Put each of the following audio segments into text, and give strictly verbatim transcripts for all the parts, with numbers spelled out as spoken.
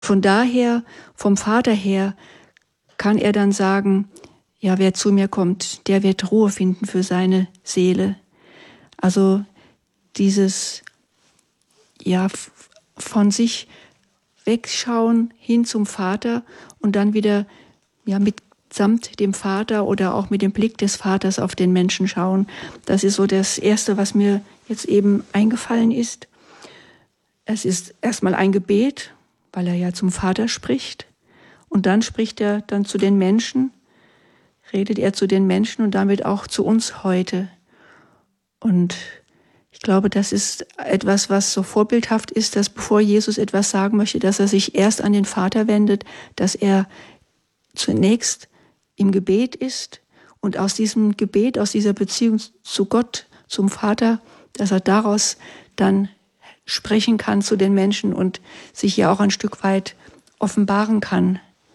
Von daher, vom Vater her, kann er dann sagen, ja, wer zu mir kommt, der wird Ruhe finden für seine Seele. Also dieses, ja, von sich wegschauen hin zum Vater und dann wieder, ja, mitsamt dem Vater oder auch mit dem Blick des Vaters auf den Menschen schauen. Das ist so das Erste, was mir jetzt eben eingefallen ist. Es ist erstmal ein Gebet, weil er ja zum Vater spricht. Und dann spricht er dann zu den Menschen, redet er zu den Menschen und damit auch zu uns heute. Und ich glaube, das ist etwas, was so vorbildhaft ist, dass bevor Jesus etwas sagen möchte, dass er sich erst an den Vater wendet, dass er zunächst im Gebet ist und aus diesem Gebet, aus dieser Beziehung zu Gott, zum Vater, dass er daraus dann sprechen kann zu den Menschen und sich ja auch ein Stück weit offenbaren kann.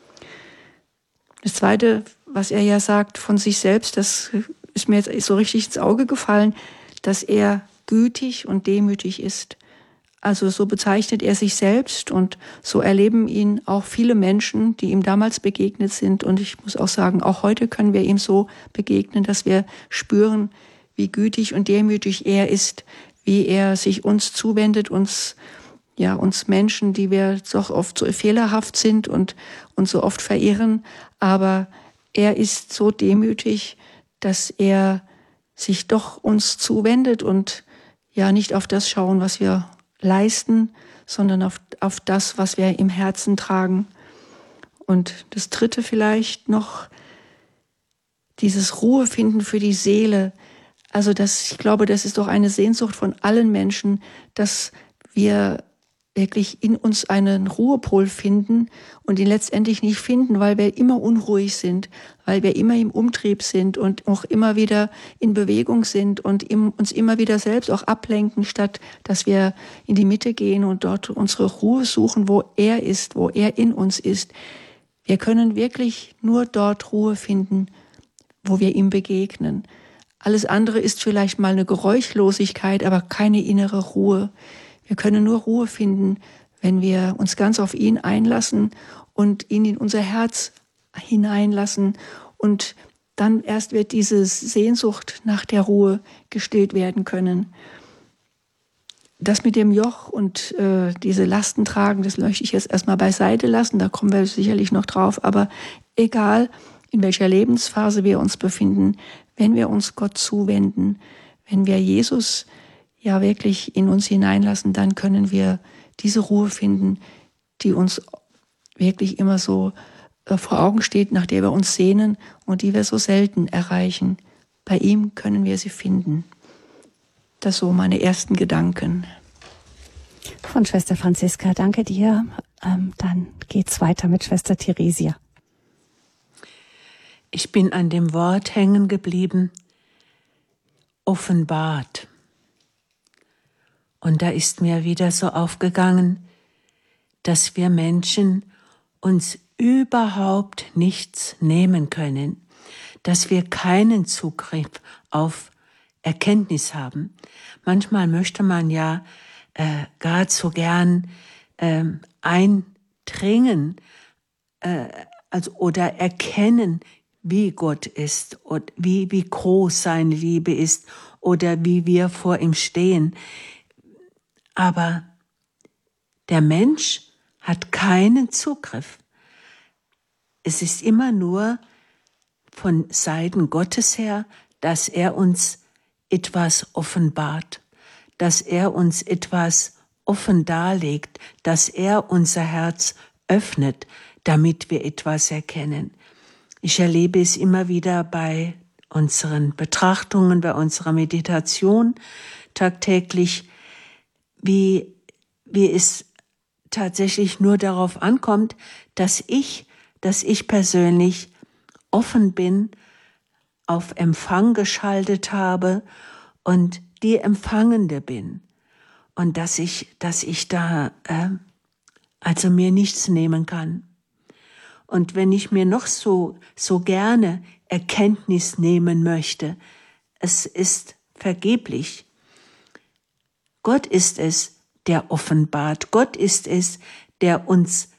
Das Zweite, was er ja sagt von sich selbst, das ist mir jetzt so richtig ins Auge gefallen, dass er gütig und demütig ist. Also so bezeichnet er sich selbst und so erleben ihn auch viele Menschen, die ihm damals begegnet sind. Und ich muss auch sagen, auch heute können wir ihm so begegnen, dass wir spüren, wie gütig und demütig er ist, wie er sich uns zuwendet, uns ja, uns Menschen, die wir doch oft so fehlerhaft sind und uns so oft verirren. Aber er ist so demütig, dass er sich doch uns zuwendet und ja nicht auf das schauen, was wir leisten, sondern auf, auf das, was wir im Herzen tragen. Und das Dritte vielleicht noch, dieses Ruhe finden für die Seele. Also das, ich glaube, das ist doch eine Sehnsucht von allen Menschen, dass wir wirklich in uns einen Ruhepol finden und ihn letztendlich nicht finden, weil wir immer unruhig sind, weil wir immer im Umtrieb sind und auch immer wieder in Bewegung sind und im, uns immer wieder selbst auch ablenken, statt dass wir in die Mitte gehen und dort unsere Ruhe suchen, wo er ist, wo er in uns ist. Wir können wirklich nur dort Ruhe finden, wo wir ihm begegnen. Alles andere ist vielleicht mal eine Geräuschlosigkeit, aber keine innere Ruhe. Wir können nur Ruhe finden, wenn wir uns ganz auf ihn einlassen und ihn in unser Herz hineinlassen. Und dann erst wird diese Sehnsucht nach der Ruhe gestillt werden können. Das mit dem Joch und äh, diese Lasten tragen, das möchte ich jetzt erstmal beiseite lassen. Da kommen wir sicherlich noch drauf. Aber egal, in welcher Lebensphase wir uns befinden, wenn wir uns Gott zuwenden, wenn wir Jesus ja wirklich in uns hineinlassen, dann können wir diese Ruhe finden, die uns wirklich immer so äh, vor Augen steht, nach der wir uns sehnen und die wir so selten erreichen. Bei ihm können wir sie finden. Das so meine ersten Gedanken. Von Schwester Franziska, danke dir. Ähm, dann geht's weiter mit Schwester Theresia. Ich bin an dem Wort hängen geblieben, offenbart. Und da ist mir wieder so aufgegangen, dass wir Menschen uns überhaupt nichts nehmen können, dass wir keinen Zugriff auf Erkenntnis haben. Manchmal möchte man ja äh, gar so gern äh, eindringen äh, also, oder erkennen, wie Gott ist und wie, wie groß seine Liebe ist oder wie wir vor ihm stehen. Aber der Mensch hat keinen Zugriff. Es ist immer nur von Seiten Gottes her, dass er uns etwas offenbart, dass er uns etwas offen darlegt, dass er unser Herz öffnet, damit wir etwas erkennen. Ich erlebe es immer wieder bei unseren Betrachtungen, bei unserer Meditation tagtäglich, wie, wie es tatsächlich nur darauf ankommt, dass ich, dass ich persönlich offen bin, auf Empfang geschaltet habe und die Empfangende bin und dass ich, dass ich da äh, also mir nichts nehmen kann. Und wenn ich mir noch so so gerne Erkenntnis nehmen möchte, es ist vergeblich. Gott ist es, der offenbart. Gott ist es, der uns